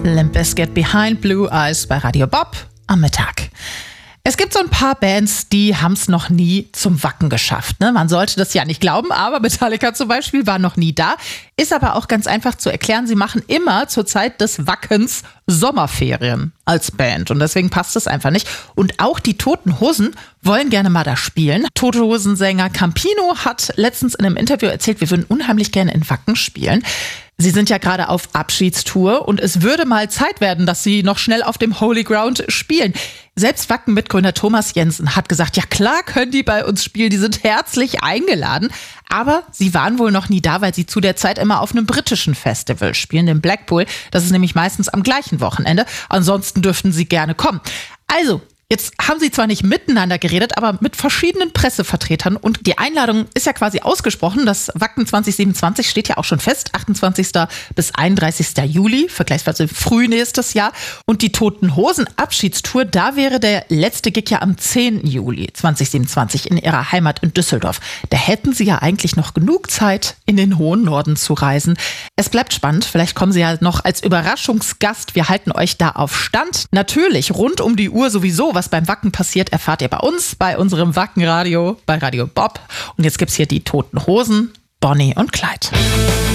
Limp Bizkit Behind Blue Eyes bei Radio Bob am Mittag. Es gibt so ein paar Bands, die haben es noch nie zum Wacken geschafft. Ne? Man sollte das ja nicht glauben, aber Metallica zum Beispiel war noch nie da. Ist aber auch ganz einfach zu erklären. Sie machen immer zur Zeit des Wackens Sommerferien als Band. Und deswegen passt es einfach nicht. Und auch die Toten Hosen wollen gerne mal da spielen. Tote Hosen-Sänger Campino hat letztens in einem Interview erzählt, wir würden unheimlich gerne in Wacken spielen. Sie sind ja gerade auf Abschiedstour und es würde mal Zeit werden, dass sie noch schnell auf dem Holy Ground spielen. Selbst Wacken-Mitgründer Thomas Jensen hat gesagt, ja klar können die bei uns spielen, die sind herzlich eingeladen. Aber sie waren wohl noch nie da, weil sie zu der Zeit immer auf einem britischen Festival spielen, dem Blackpool. Das ist nämlich meistens am gleichen Wochenende. Ansonsten dürften sie gerne kommen. Also, jetzt haben sie zwar nicht miteinander geredet, aber mit verschiedenen Pressevertretern. Und die Einladung ist ja quasi ausgesprochen. Das Wacken 2027 steht ja auch schon fest. 28. bis 31. Juli, vergleichsweise früh nächstes Jahr. Und die Toten Hosen Abschiedstour, da wäre der letzte Gig ja am 10. Juli 2027 in ihrer Heimat in Düsseldorf. Da hätten sie ja eigentlich noch genug Zeit, in den hohen Norden zu reisen. Es bleibt spannend. Vielleicht kommen sie ja noch als Überraschungsgast. Wir halten euch da auf Stand. Natürlich rund um die Uhr sowieso. Was beim Wacken passiert, erfahrt ihr bei uns, bei unserem Wackenradio, bei Radio Bob. Und jetzt gibt's hier die Toten Hosen, Bonnie und Clyde.